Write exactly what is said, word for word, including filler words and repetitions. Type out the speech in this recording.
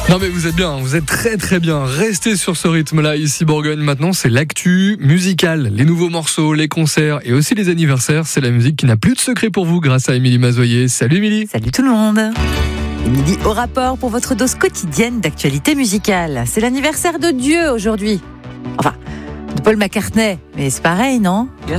Non mais vous êtes bien, vous êtes très très bien. Restez sur ce rythme-là ici Bourgogne. Maintenant c'est l'actu musicale, les nouveaux morceaux, les concerts et aussi les anniversaires. C'est la musique qui n'a plus de secret pour vous grâce à Émilie Mazoyer. Salut Émilie. Salut tout le monde. Émilie au rapport pour votre dose quotidienne d'actualité musicale. C'est l'anniversaire de Dieu aujourd'hui. Enfin, de Paul McCartney, mais c'est pareil, non ?